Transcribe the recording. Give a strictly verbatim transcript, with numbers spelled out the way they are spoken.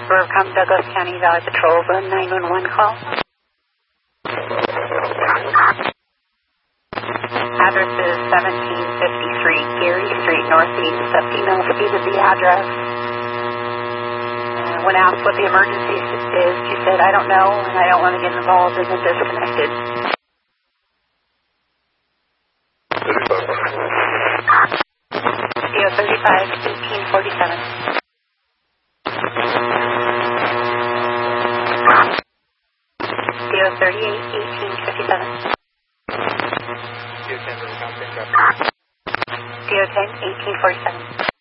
Rivercom, Douglas County Valley Patrol, the nine one one call. Address is seventeen fifty-three Gary Street, Northeast. A female speeded the address. Uh, when asked what the emergency is, she said, I don't know, and I don't want to get involved, and then disconnected. D O thirty-five eighteen forty-seven. D O thirty-eight eighteen fifty-seven. D O ten eighteen forty-seven.